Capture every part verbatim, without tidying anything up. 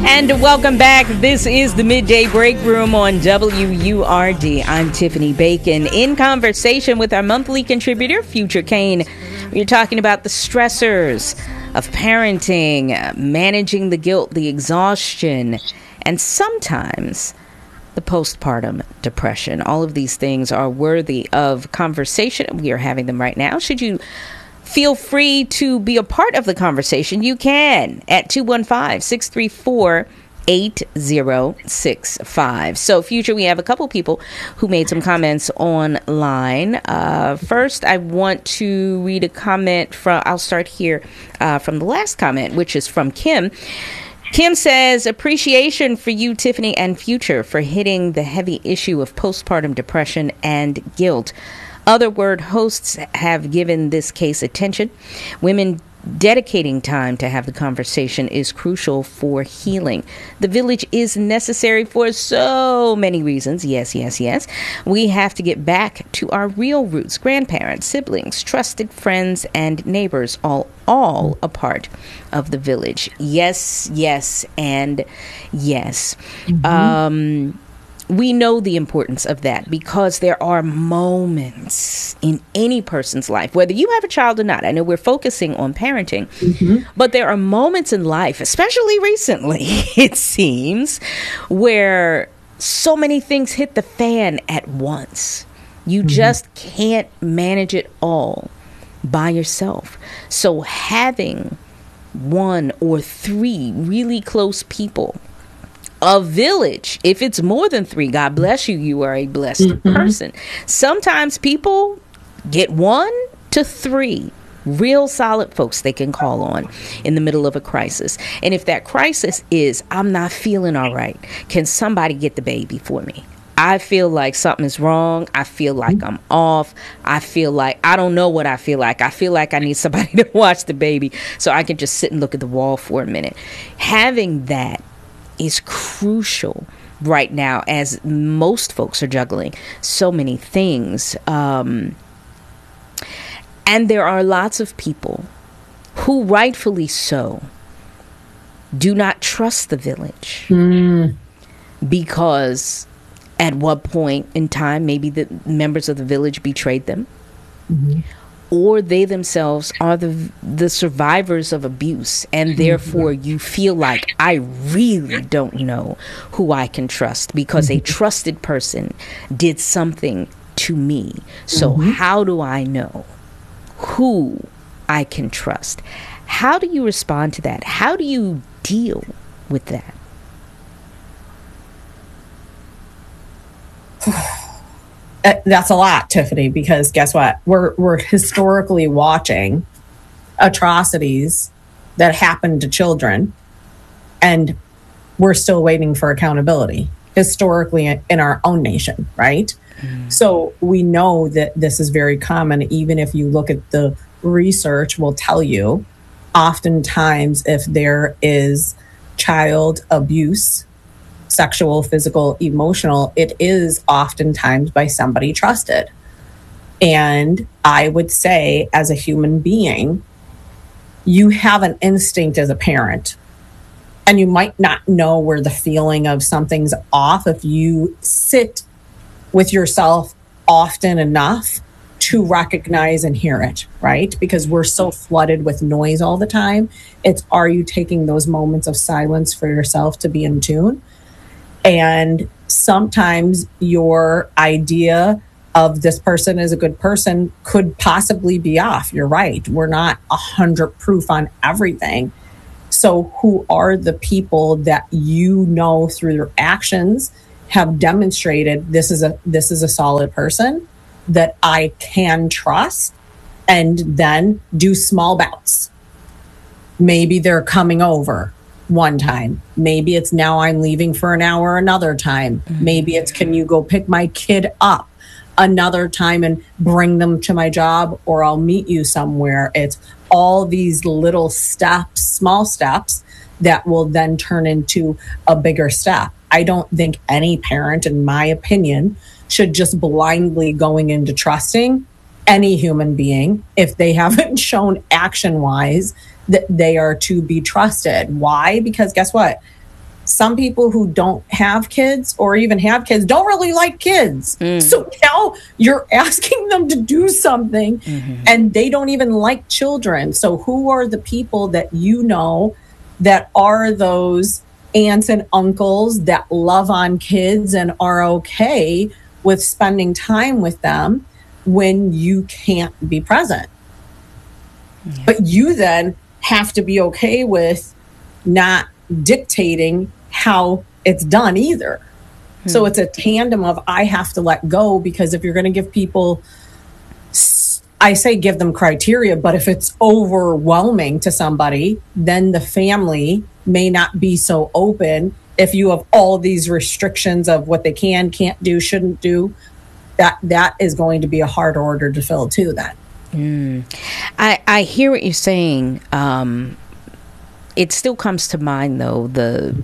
And welcome back. This is the Midday Break Room on W U R D. I'm Tiffany Bacon in conversation with our monthly contributor, Future Kane. We're talking about the stressors of parenting, managing the guilt, the exhaustion, and sometimes the postpartum depression. All of these things are worthy of conversation. We are having them right now. Should you feel free to be a part of the conversation, you can at two one five, six three four, eight zero six five. So, Future, we have a couple people who made some comments online. Uh, first, I want to read a comment from, I'll start here uh, from the last comment, which is from Kim. Kim says, appreciation for you, Tiffany and Future, for hitting the heavy issue of postpartum depression and guilt. Other word hosts have given this case attention. Women dedicating time to have the conversation is crucial for healing. The village is necessary for so many reasons. Yes, yes, yes. We have to get back to our real roots. Grandparents, siblings, trusted friends, and neighbors, all all a part of the village. Yes, yes, and yes. Mm-hmm. Um... We know the importance of that because there are moments in any person's life, whether you have a child or not. I know we're focusing on parenting, mm-hmm. but there are moments in life, especially recently, it seems, where so many things hit the fan at once. You mm-hmm. just can't manage it all by yourself. So having one or three really close people, a village, if it's more than three, God bless you, you are a blessed mm-hmm. person. Sometimes people get one to three real solid folks they can call on in the middle of a crisis. And if that crisis is, I'm not feeling all right, can somebody get the baby for me? I feel like something is wrong. I feel like I'm off. I feel like, I don't know what I feel like. I feel like I need somebody to watch the baby so I can just sit and look at the wall for a minute. Having that is crucial right now as most folks are juggling so many things. Um, and there are lots of people who rightfully so do not trust the village mm. because at what point in time maybe the members of the village betrayed them. Mm-hmm. Or they themselves are the the survivors of abuse, and therefore you feel like, I really don't know who I can trust because a trusted person did something to me. So mm-hmm. how do I know who I can trust? How do you respond to that? How do you deal with that? That's a lot, Tiffany, because guess what? We're we're historically watching atrocities that happen to children, and we're still waiting for accountability historically in our own nation, right? Mm. So we know that this is very common. Even if you look at the research, will tell you oftentimes if there is child abuse, sexual, physical, emotional, it is oftentimes by somebody trusted. And I would say, as a human being, you have an instinct as a parent, and you might not know where the feeling of something's off if you sit with yourself often enough to recognize and hear it, right? Because we're so flooded with noise all the time. It's, are you taking those moments of silence for yourself to be in tune? And sometimes your idea of this person is a good person could possibly be off. You're right. We're not a hundred proof on everything. So who are the people that you know through their actions have demonstrated this is a this is a solid person that I can trust, and then do small bouts. Maybe they're coming over one time. Maybe it's now I'm leaving for an hour another time. Mm-hmm. Maybe it's can you go pick my kid up another time and bring them to my job, or I'll meet you somewhere. It's all these little steps, small steps that will then turn into a bigger step. I don't think any parent, in my opinion, should just blindly going into trusting any human being if they haven't shown action-wise that they are to be trusted. Why? Because guess what? some people who don't have kids or even have kids don't really like kids. Mm. So now you're asking them to do something mm-hmm. and they don't even like children. So who are the people that you know that are those aunts and uncles that love on kids and are okay with spending time with them when you can't be present? Yeah. But you then have to be okay with not dictating how it's done either. Hmm. So it's a tandem of I have to let go, because if you're going to give people, I say give them criteria, but if it's overwhelming to somebody, then the family may not be so open. If you have all these restrictions of what they can, can't do, shouldn't do, that that is going to be a hard order to fill too then. Mm. I, I hear what you're saying. Um, it still comes to mind, though, the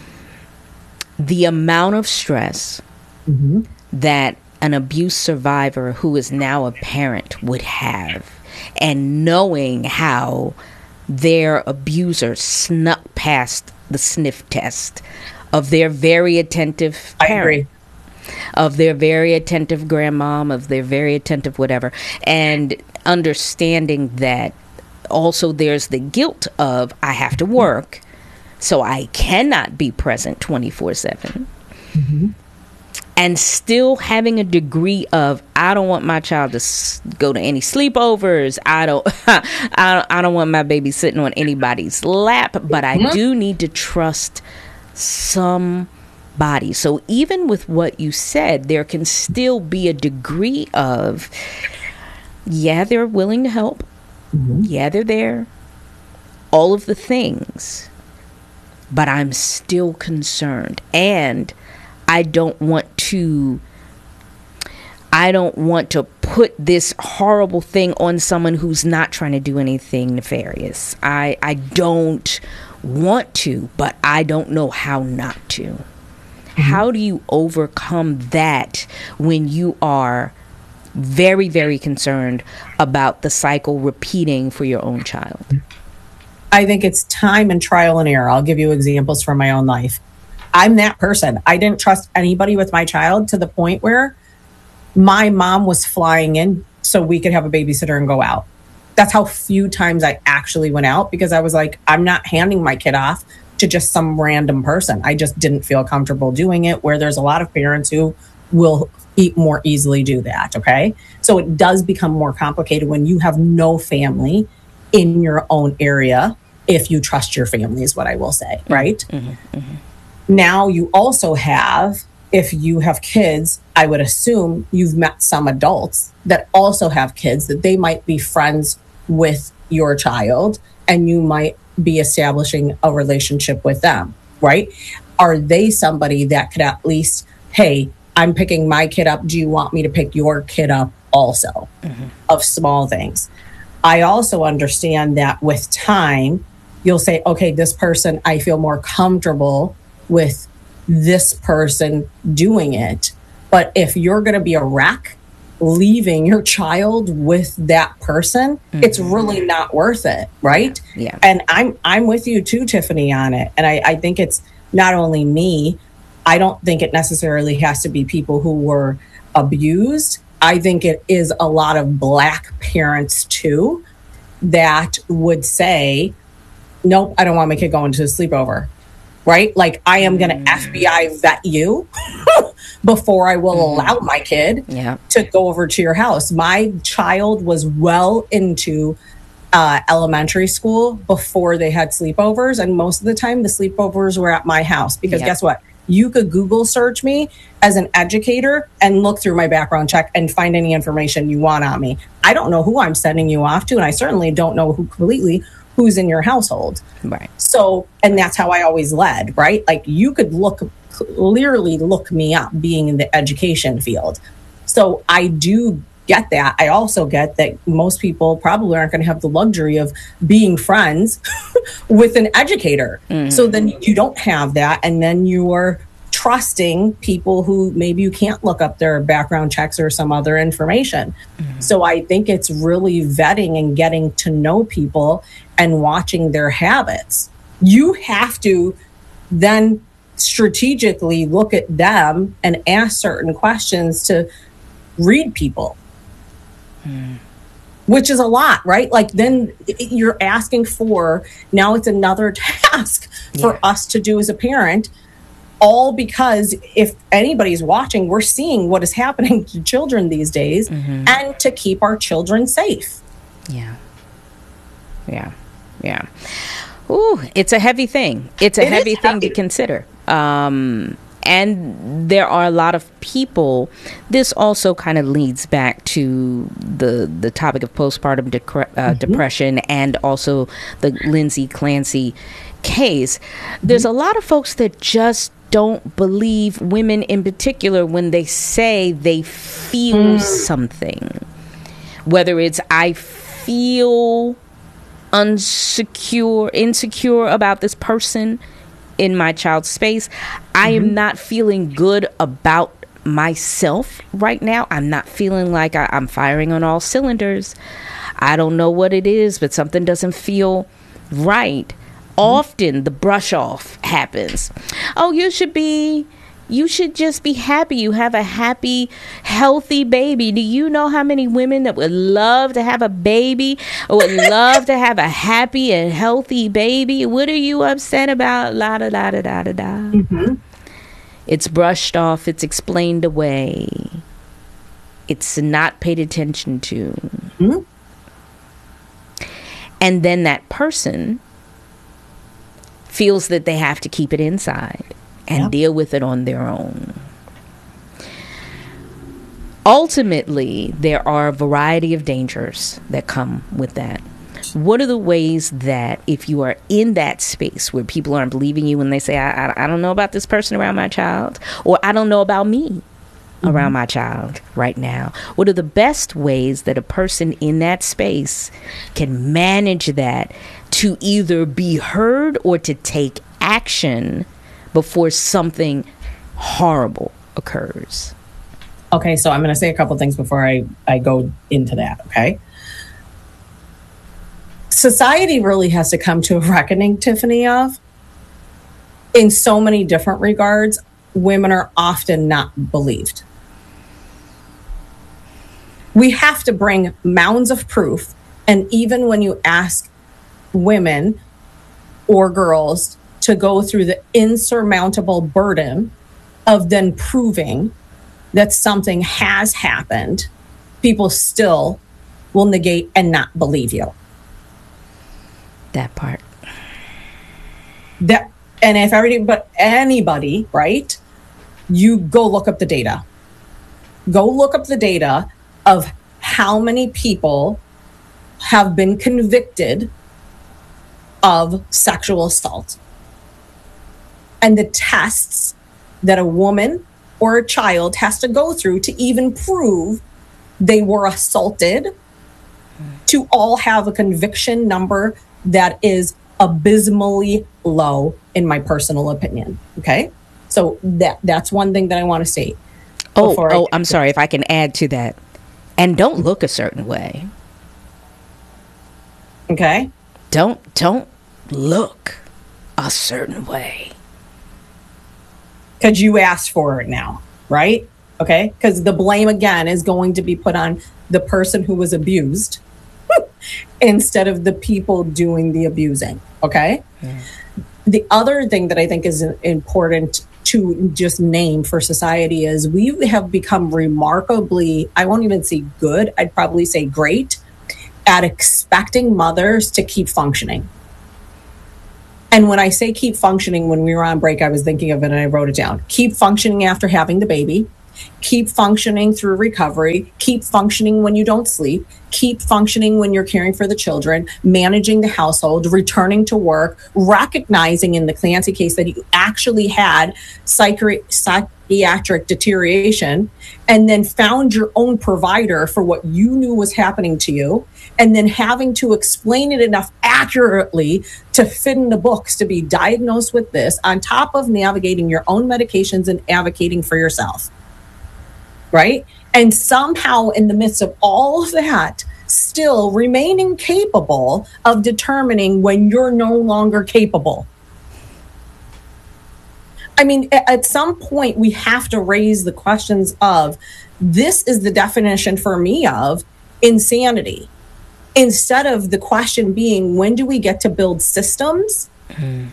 the amount of stress mm-hmm. that an abuse survivor who is now a parent would have, and knowing how their abuser snuck past the sniff test of their very attentive parent. I agree. Of their very attentive grandmom, of their very attentive whatever, and understanding that also there's the guilt of I have to work, so I cannot be present twenty-four seven. Mm-hmm. And still having a degree of I don't want my child to s- go to any sleepovers. I don't, I don't, I don't want my baby sitting on anybody's lap, but I mm-hmm. do need to trust some body. So even with what you said, there can still be a degree of, yeah, they're willing to help. Mm-hmm. Yeah, they're there. All of the things. But I'm still concerned. And I don't want to, I don't want to put this horrible thing on someone who's not trying to do anything nefarious. I, I don't want to, but I don't know how not to. How do you overcome that when you are very, very concerned about the cycle repeating for your own child? I think it's time and trial and error. I'll give you examples from my own life. I'm that person. I didn't trust anybody with my child to the point where my mom was flying in so we could have a babysitter and go out. That's how few times I actually went out, because I was like, I'm not handing my kid off to just some random person. I just didn't feel comfortable doing it, where there's a lot of parents who will eat more easily do that. Okay. So it does become more complicated when you have no family in your own area. If you trust your family is what I will say. Right. Mm-hmm, mm-hmm. Now you also have, if you have kids, I would assume you've met some adults that also have kids that they might be friends with your child, and you might be establishing a relationship with them, right? Are they somebody that could at least, hey, I'm picking my kid up. Do you want me to pick your kid up also? Mm-hmm. Of small things. I also understand that with time, you'll say, okay, this person, I feel more comfortable with this person doing it. But if you're going to be a wreck, leaving your child with that person, mm-hmm. it's really not worth it, right? Yeah. And I'm I'm with you too, Tiffany, on it. And I, I think it's not only me. I don't think it necessarily has to be people who were abused. I think it is a lot of Black parents too that would say, nope, I don't want my kid going to a sleepover. Right? Like, I am going to mm. F B I vet you before I will mm. allow my kid yeah. to go over to your house. My child was well into uh, elementary school before they had sleepovers. And most of the time, the sleepovers were at my house. Because yep. guess what? You could Google search me as an educator and look through my background check and find any information you want on me. I don't know who I'm sending you off to. And I certainly don't know who completely who's in your household. Right. So, and that's how I always led, right? Like, you could look, clearly look me up being in the education field. So I do get that. I also get that most people probably aren't going to have the luxury of being friends with an educator. Mm-hmm. So then you don't have that. And then you're trusting people who maybe you can't look up their background checks or some other information. Mm-hmm. So I think it's really vetting and getting to know people and watching their habits. You have to then strategically look at them and ask certain questions to read people. Mm. Which is a lot, right? Like then you're asking for, now it's another task for yeah. us to do as a parent, all because if anybody's watching, we're seeing what is happening to children these days, mm-hmm. and to keep our children safe. Yeah. Yeah. Yeah. Ooh, it's a heavy thing. It's a it heavy thing heavy. to consider. Um, And there are a lot of people. This also kind of leads back to the the topic of postpartum decre- uh, mm-hmm. depression, and also the Lindsay Clancy case. Mm-hmm. There's a lot of folks that just don't believe women in particular when they say they feel mm. something. Whether it's I feel unsecure, insecure about this person in my child's space. I am mm-hmm. not feeling good about myself right now. I'm not feeling like I, I'm firing on all cylinders. I don't know what it is, but something doesn't feel right. Mm-hmm. Often the brush off happens. Oh, you should be, you should just be happy. You have a happy, healthy baby. Do you know how many women that would love to have a baby, or would love to have a happy and healthy baby? What are you upset about? La da da da da da da. Mm-hmm. It's brushed off. It's explained away. It's not paid attention to. Mm-hmm. And then that person feels that they have to keep it inside and yep. deal with it on their own. Ultimately, there are a variety of dangers that come with that. What are the ways that if you are in that space where people aren't believing you when they say, I, I, I don't know about this person around my child, or I don't know about me mm-hmm. around my child right now, what are the best ways that a person in that space can manage that to either be heard or to take action before something horrible occurs? Okay, so I'm going to say a couple things before I, I go into that, okay? Society really has to come to a reckoning, Tiffany, of, in so many different regards, women are often not believed. We have to bring mounds of proof, and even when you ask women or girls to go through the insurmountable burden of then proving that something has happened, people still will negate and not believe you. That part. That, and if everybody, but anybody, right? You go look up the data. Go look up the data of how many people have been convicted of sexual assault. And the tests that a woman or a child has to go through to even prove they were assaulted, to all have a conviction number that is abysmally low, in my personal opinion. Okay? So that that's one thing that I want to say. Oh, oh, I- I'm sorry if I can add to that. And don't look a certain way. Okay? Don't don't look a certain way. Because you asked for it now, right? Okay? Because the blame, again, is going to be put on the person who was abused instead of the people doing the abusing, okay? Yeah. The other thing that I think is important to just name for society is we have become remarkably, I won't even say good, I'd probably say great, at expecting mothers to keep functioning. And when I say keep functioning, when we were on break, I was thinking of it and I wrote it down. Keep functioning after having the baby. Keep functioning through recovery. Keep functioning when you don't sleep. Keep functioning when you're caring for the children, managing the household, returning to work, recognizing in the Clancy case that you actually had psychi- psychiatric deterioration, and then found your own provider for what you knew was happening to you, and then having to explain it enough accurately to fit in the books to be diagnosed with this, on top of navigating your own medications and advocating for yourself. Right? And somehow in the midst of all of that, still remaining capable of determining when you're no longer capable. I mean, at some point, we have to raise the questions of, this is the definition for me of insanity. Instead of the question being, when do we get to build systems mm.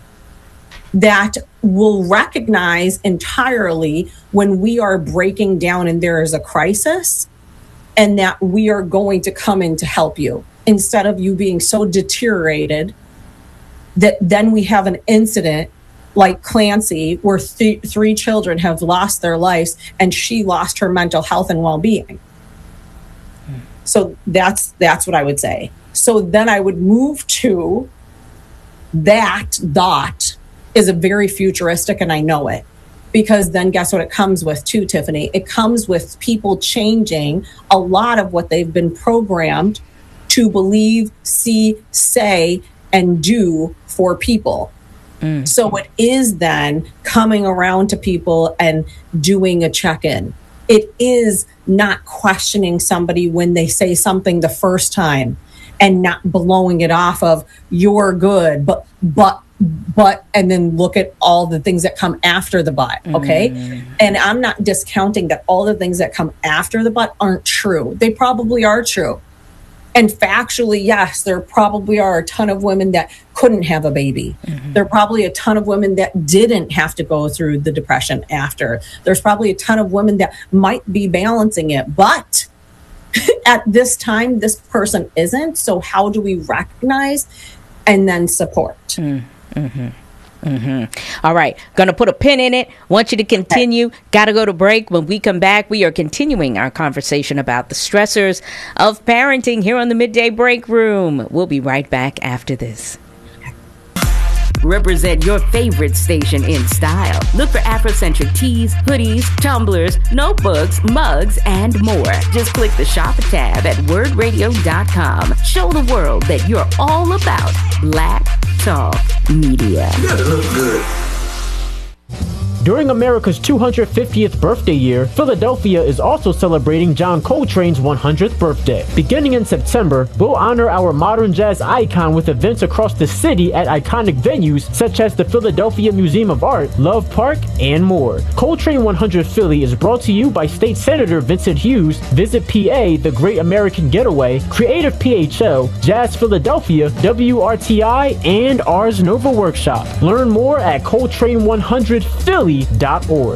that will recognize entirely when we are breaking down and there is a crisis, and that we are going to come in to help you, instead of you being so deteriorated that then we have an incident like Clancy, where th- three children have lost their lives and she lost her mental health and well-being. Hmm. So that's that's what I would say. So then I would move to that thought is a very futuristic, and I know it. Because then guess what it comes with too, Tiffany? It comes with people changing a lot of what they've been programmed to believe, see, say, and do for people. Mm. So it is then coming around to people and doing a check-in. It is not questioning somebody when they say something the first time and not blowing it off of, you're good, but, but, but, and then look at all the things that come after the but, okay? Mm. And I'm not discounting that all the things that come after the but aren't true. They probably are true. And factually, yes, there probably are a ton of women that couldn't have a baby. Mm-hmm. There are probably a ton of women that didn't have to go through the depression after. There's probably a ton of women that might be balancing it. But at this time, this person isn't. So how do we recognize and then support? Mm-hmm. Mm-hmm. All right. Going to put a pin in it. Want you to continue. Okay. Got to go to break. When we come back, we are continuing our conversation about the stressors of parenting here on the Midday Break Room. We'll be right back after this. Represent your favorite station in style. Look for Afrocentric tees, hoodies, tumblers, notebooks, mugs, and more. Just click the shop tab at word radio dot com. Show the world that you're all about Black Talk Media. You gotta look good. During America's two hundred fiftieth birthday year, Philadelphia is also celebrating John Coltrane's one hundredth birthday. Beginning in September, we'll honor our modern jazz icon with events across the city at iconic venues such as the Philadelphia Museum of Art, Love Park, and more. Coltrane one hundred Philly is brought to you by State Senator Vincent Hughes, Visit P A, The Great American Getaway, Creative P H L, Jazz Philadelphia, W R T I, and Ars Nova Workshop. Learn more at Coltrane one hundred Philly dot org.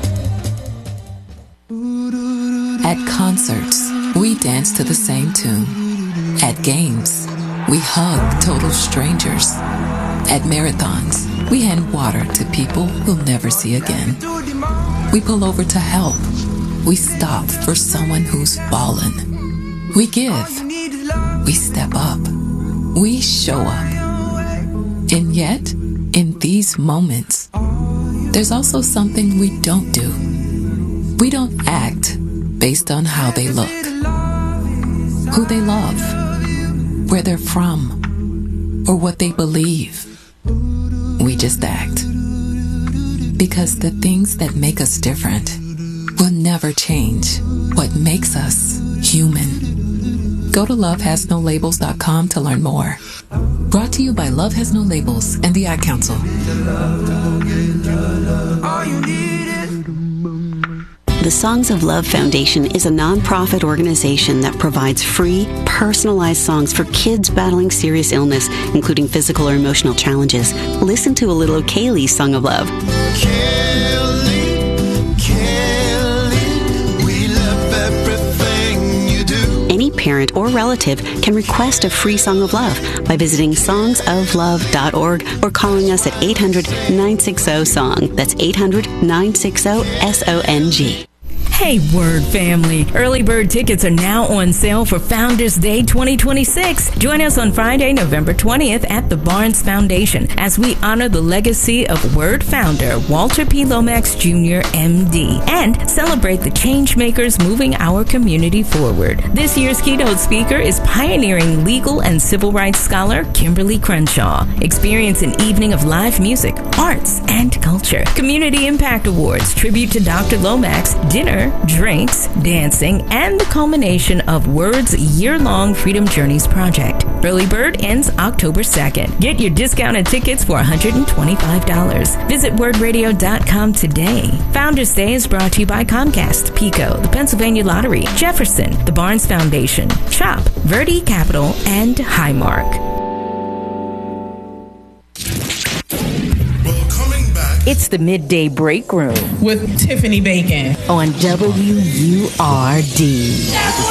At concerts, we dance to the same tune. At games, we hug total strangers. At marathons, we hand water to people we'll never see again. We pull over to help. We stop for someone who's fallen. We give. We step up. We show up. And yet, in these moments, there's also something we don't do. We don't act based on how they look, who they love, where they're from, or what they believe. We just act. Because the things that make us different will never change what makes us human. Go to love has no labels dot com to learn more. Brought to you by Love Has No Labels and the Ad Council. The Songs of Love Foundation is a nonprofit organization that provides free, personalized songs for kids battling serious illness, including physical or emotional challenges. Listen to a little of Kaylee's Song of Love. Kelly, Kelly, we love everything you do. Any parent or relative can request a free Song of Love by visiting songs of love dot org or calling us at eight hundred, nine six zero, S O N G. That's eight hundred, nine six zero, S O N G. Hey, Word family. Early bird tickets are now on sale for Founders Day twenty twenty-six. Join us on Friday, November twentieth at the Barnes Foundation as we honor the legacy of Word founder Walter P. Lomax Junior M D and celebrate the change makers moving our community forward. This year's keynote speaker is pioneering legal and civil rights scholar Kimberly Crenshaw. Experience an evening of live music, arts, and culture. Community Impact Awards, tribute to Doctor Lomax, dinner, drinks, dancing, and the culmination of Word's year-long Freedom Journeys project. Early bird ends October second. Get your discounted tickets for one hundred twenty-five dollars. Visit word radio dot com today. Founders Day is brought to you by Comcast, Pico, the Pennsylvania Lottery, Jefferson, the Barnes Foundation, CHOP, Verde Capital, and Highmark. It's the Midday Break Room with Tiffany Bacon on W U R D.